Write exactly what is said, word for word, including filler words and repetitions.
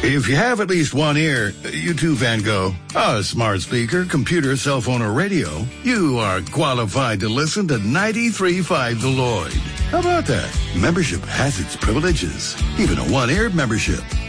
If you have at least one ear, you too, Van Gogh, a smart speaker, computer, cell phone, or radio, you are qualified to listen to ninety-three point five The Lloyd. How about that? Membership has its privileges, even a one-ear membership.